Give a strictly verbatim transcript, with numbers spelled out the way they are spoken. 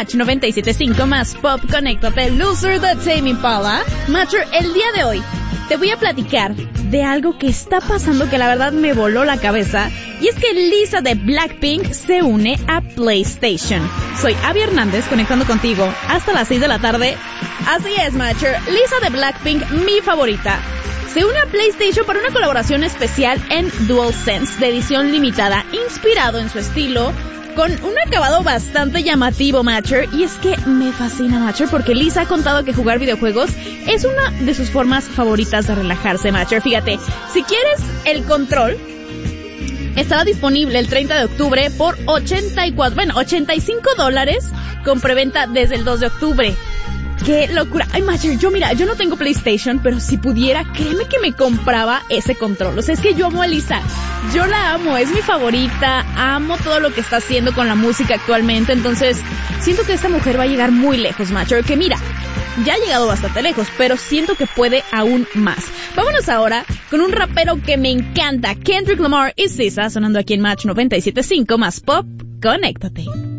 Match noventa y siete punto cinco más Pop, conéctate, Loser de Tame Impala. Matcher, el día de hoy te voy a platicar de algo que está pasando que la verdad me voló la cabeza, y es que Lisa de Blackpink se une a PlayStation. Soy Abby Hernández, conectando contigo hasta las seis de la tarde. Así es, Matcher, Lisa de Blackpink, mi favorita, se une a PlayStation para una colaboración especial en DualSense de edición limitada, inspirado en su estilo, con un acabado bastante llamativo, Matcher. Y es que me fascina, Matcher, porque Lisa ha contado que jugar videojuegos es una de sus formas favoritas de relajarse, Matcher. Fíjate, si quieres el control, estará disponible el treinta de octubre por ochenta y cuatro, bueno, ochenta y cinco dólares con preventa desde el dos de octubre. ¡Qué locura! Ay, Matcher, yo mira, yo no tengo PlayStation, pero si pudiera, créeme que me compraba ese control. O sea, es que yo amo a Lisa. Yo la amo, es mi favorita. Amo todo lo que está haciendo con la música actualmente. Entonces, siento que esta mujer va a llegar muy lejos, Matcher. Que mira, ya ha llegado bastante lejos, pero siento que puede aún más. Vámonos ahora con un rapero que me encanta, Kendrick Lamar y S Z A, sonando aquí en Match noventa y siete punto cinco más Pop. Conéctate.